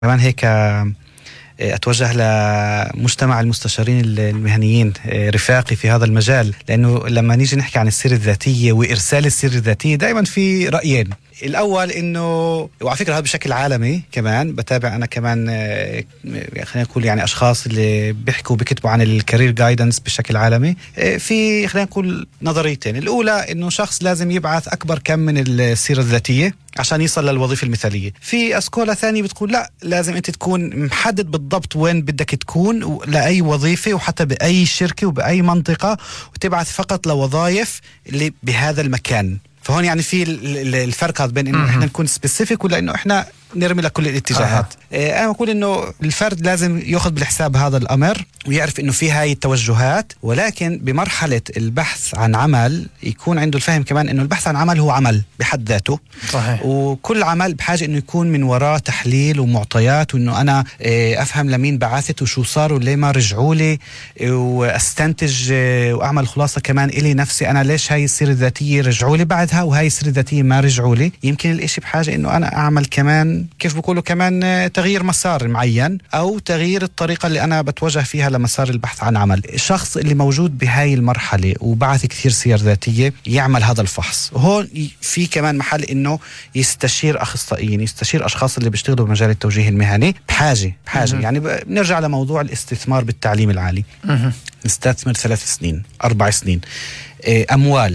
كمان هيك أتوجه لمجتمع المستشارين المهنيين رفاقي في هذا المجال، لأنه لما نيجي نحكي عن السيرة الذاتية وإرسال السيرة الذاتية دائما في رأيين. الأول إنه، وعلى فكرة هذا بشكل عالمي كمان بتابع أنا كمان خلينا نقول يعني أشخاص اللي بيحكوا بكتبوا عن الكارير جايدنس بشكل عالمي. في خلينا نقول نظريتين. الأولى إنه شخص لازم يبعث أكبر كم من السيرة الذاتية عشان يصل للوظيفة المثالية. في أسكولة ثانية بتقول لا، لازم أنت تكون محدد بالضبط وين بدك تكون لأي وظيفة وحتى بأي شركة وبأي منطقة، وتبعث فقط لوظائف اللي بهذا المكان. فهون يعني في الفرق هذا بين إنه إحنا نكون سبيسيفيك ولا إنه إحنا نرمي لكل الاتجاهات. أنا أقول إنه الفرد لازم يأخذ بالحساب هذا الأمر ويعرف إنه في هاي التوجهات، ولكن بمرحلة البحث عن عمل يكون عنده الفهم كمان إنه البحث عن عمل هو عمل بحد ذاته. صحيح. وكل عمل بحاجة إنه يكون من وراء تحليل ومعطيات، وإنه أنا أفهم لمين بعثت وشو صار وليه ما رجعوا لي، واستنتج وأعمل خلاصة كمان إلي نفسي أنا ليش هاي السيرة الذاتية رجعوا لي بعدها وهاي السيرة الذاتية ما رجعوا لي. يمكن الإشي بحاجة إنه أنا أعمل كمان كيف بقولوا كمان تغيير مسار معين أو تغيير الطريقة اللي أنا بتوجه فيها لمسار البحث عن عمل. الشخص اللي موجود بهاي المرحلة وبعث كثير سير ذاتية يعمل هذا الفحص. وهون في كمان محل إنه يستشير أخصائيين، يستشير أشخاص اللي بيشتغلوا بمجال التوجيه المهني بحاجة يعني بنرجع لموضوع الاستثمار بالتعليم العالي. نستثمر 3 سنين 4 سنين، أموال،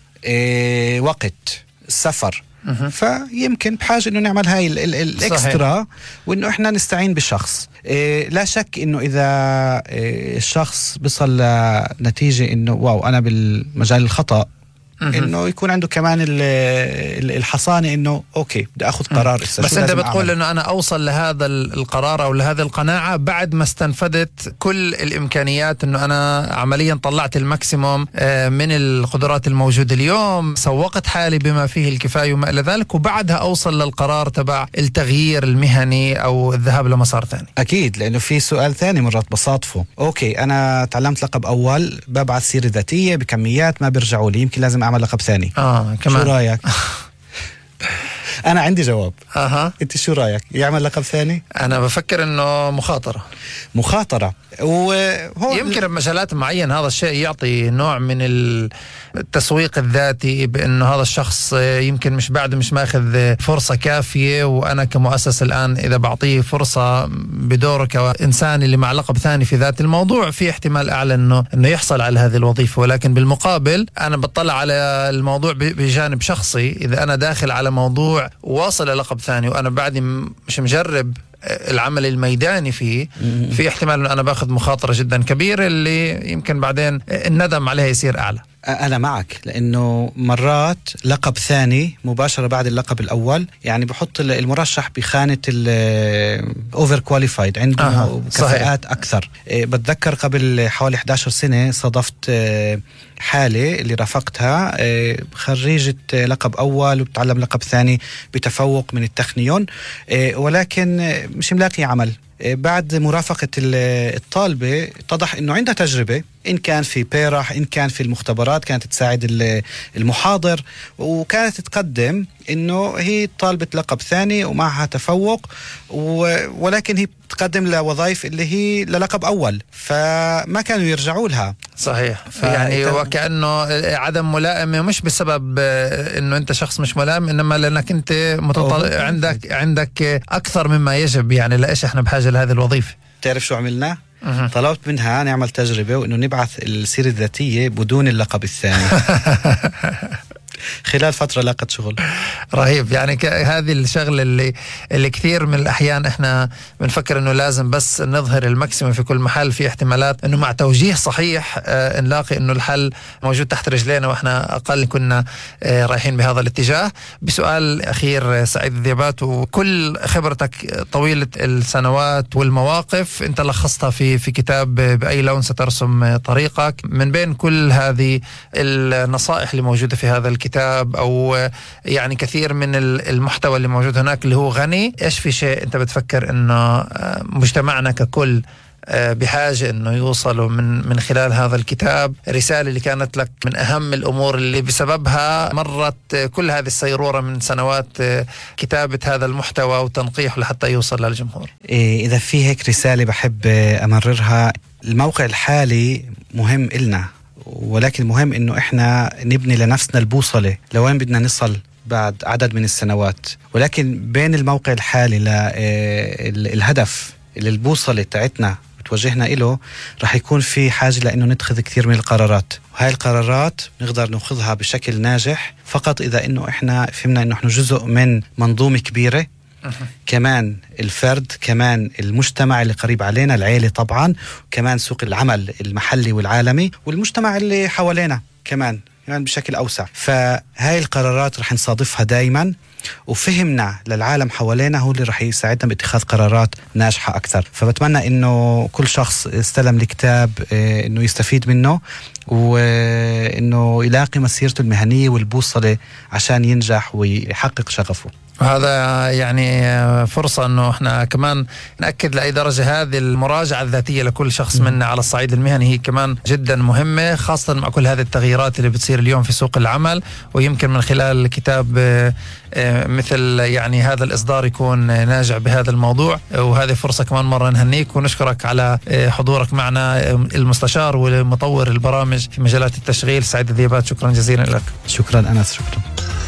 وقت، سفر. فيمكن بحاجة إنه نعمل هاي الإكسترا، وإنه إحنا نستعين بالشخص. لا شك إنه إذا الشخص بيصل لنتيجة إنه واو أنا بالمجال الخطأ، إنه يكون عنده كمان الحصانة إنه أوكي بدي أخذ قرار. بس أنت بتقول إنه أنا أوصل لهذا القرار أو لهذه القناعة بعد ما استنفذت كل الإمكانيات، إنه أنا عمليا طلعت الماكسيموم من القدرات الموجودة اليوم، سوقت حالي بما فيه الكفاية وما إلى ذلك، وبعدها أوصل للقرار تبع التغيير المهني أو الذهاب لمسار ثاني. أكيد، لأنه في سؤال ثاني مرات بصادفه. أوكي أنا تعلمت لقب أول، ببعث سيرة ذاتية بكميات ما بيرجعوا لي، يمكن لازم أعمل لقب ثاني. كمان. شو رأيك؟ أنا عندي جواب. أنت شو رأيك؟ يعمل لقب ثاني؟ أنا بفكر إنه مخاطرة. وهو يمكن بمجالات معينة هذا الشيء يعطي نوع من التسويق الذاتي، بأنه هذا الشخص يمكن مش ماخذ فرصة كافية، وأنا كمؤسس الآن إذا بعطيه فرصة بدوره كإنسان اللي مع لقب ثاني في ذات الموضوع، في احتمال أعلى إنه يحصل على هذه الوظيفة. ولكن بالمقابل أنا بطلع على الموضوع بجانب شخصي. إذا أنا داخل على موضوع واصل للقب ثاني وأنا بعدي مش مجرب العمل الميداني فيه، في احتمال أن أنا باخذ مخاطرة جدا كبيرة اللي يمكن بعدين الندم عليها يصير أعلى. أنا معك، لأنه مرات لقب ثاني مباشرة بعد اللقب الأول يعني بحط المرشح بخانة الأوفر كواليفايد، عنده كفاءات أكثر. بتذكر قبل حوالي 11 سنة صادفت حالة اللي رافقتها خريجة لقب أول وبتعلم لقب ثاني بتفوق من التخنيون، ولكن مش ملاقي عمل. بعد مرافقة الطالبة اتضح أنه عندها تجربة، إن كان في بيرح إن كان في المختبرات، كانت تساعد المحاضر، وكانت تقدم أنه هي طالبة لقب ثاني ومعها تفوق، ولكن هي تقدم لوظائف اللي هي للقب أول، فما كانوا يرجعوا لها. صحيح. يعني وكأنه عدم ملائمة، مش بسبب أنه أنت شخص مش ملائم، إنما لأنك أنت عندك أكثر مما يجب. يعني لإيش إحنا بحاجة لهذه الوظيفة؟ تعرف شو عملنا؟ طلبت منها نعمل تجربة وإنه نبعث السيرة الذاتية بدون اللقب الثاني. خلال فترة لاقت شغل. رهيب. يعني هذه الشغلة اللي كثير من الأحيان إحنا بنفكر إنه لازم بس نظهر الماكسيمم في كل محل. في احتمالات إنه مع توجيه صحيح نلاقي إنه الحل موجود تحت رجلينا، وإحنا أقل كنا رايحين بهذا الاتجاه. بسؤال أخير سعيد الذيبات، وكل خبرتك طويلة السنوات والمواقف أنت لخصتها في كتاب بأي لون سترسم طريقك. من بين كل هذه النصائح اللي موجودة في هذا الكتاب أو يعني كثير من المحتوى اللي موجود هناك اللي هو غني، إيش في شيء أنت بتفكر أنه مجتمعنا ككل بحاجة أنه يوصلوا من خلال هذا الكتاب رسالة اللي كانت لك من أهم الأمور اللي بسببها مرت كل هذه السيرورة من سنوات كتابة هذا المحتوى وتنقيحه لحتى يوصل للجمهور؟ إذا في هيك رسالة بحب أمررها، الموقع الحالي مهم إلنا، ولكن مهم إنه إحنا نبني لنفسنا البوصلة لوين بدنا نصل بعد عدد من السنوات. ولكن بين الموقع الحالي للهدف اللي البوصلة تاعتنا بتوجهنا إله رح يكون في حاجة لأنه نتخذ كثير من القرارات، وهاي القرارات نقدر نأخذها بشكل ناجح فقط إذا إنه إحنا فهمنا إنه إحنا جزء من منظومة كبيرة. كمان الفرد، كمان المجتمع اللي قريب علينا، العيلة طبعا، كمان سوق العمل المحلي والعالمي، والمجتمع اللي حوالينا كمان بشكل أوسع. فهاي القرارات رح نصادفها دايما، وفهمنا للعالم حوالينا هو اللي رح يساعدنا باتخاذ قرارات ناجحة أكثر. فبتمنى إنه كل شخص استلم الكتاب إنه يستفيد منه، وإنه يلاقي مسيرته المهنية والبوصلة عشان ينجح ويحقق شغفه. وهذا يعني فرصة أنه إحنا كمان نأكد لأي درجة هذه المراجعة الذاتية لكل شخص منا على الصعيد المهني هي كمان جدا مهمة، خاصة مع كل هذه التغييرات اللي بتصير اليوم في سوق العمل. ويمكن من خلال الكتاب مثل يعني هذا الإصدار يكون ناجع بهذا الموضوع. وهذه فرصة كمان مرة نهنيك ونشكرك على حضورك معنا، المستشار ومطور البرامج في مجالات التشغيل سعيد الذيبات. شكرا جزيلا لك. شكرا أنس. شكرا.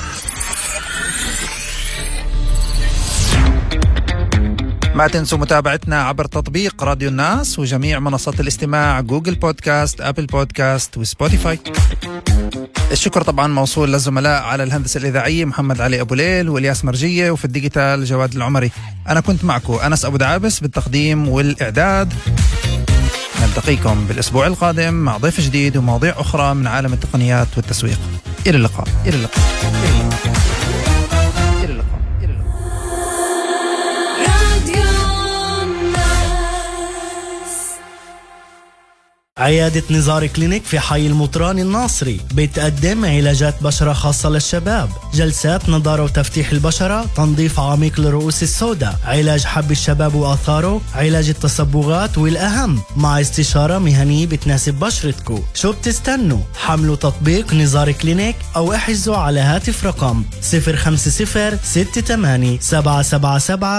ما تنسوا متابعتنا عبر تطبيق راديو الناس وجميع منصات الاستماع، جوجل بودكاست، أبل بودكاست وسبوتيفاي. الشكر طبعا موصول للزملاء على الهندسة الإذاعية محمد علي أبو ليل والياس مرجية، وفي الديجيتال جواد العمري. أنا كنت معكم أنس أبو دعابس بالتقديم والإعداد. نلتقيكم بالأسبوع القادم مع ضيف جديد ومواضيع أخرى من عالم التقنيات والتسويق. إلى اللقاء. إلى اللقاء. إلى اللقاء. عيادة نزار كلينيك في حي المطراني الناصري بتقدم علاجات بشرة خاصة للشباب، جلسات نظارة وتفتيح البشرة، تنظيف عميق للرؤوس السوداء، علاج حب الشباب وآثاره، علاج التصبغات، والأهم مع استشارة مهنية بتناسب بشرتكو. شو بتستنوا؟ حملوا تطبيق نزار كلينيك أو احجزوا على هاتف رقم 050 68 777